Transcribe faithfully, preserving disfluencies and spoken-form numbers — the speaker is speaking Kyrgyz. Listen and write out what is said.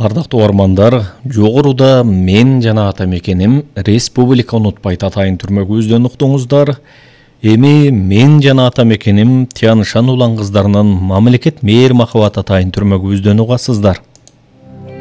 Ардактуу угармандар, жогоруда мен жана ата мекеним республика унутпайт атайын түрмөгүбүздөн уктуңуздар. Эми мен жана ата мекеним Тянышан улан кыздарынын мамлекет мээр махабат атайын түрмөгүбүздөн угасыздар.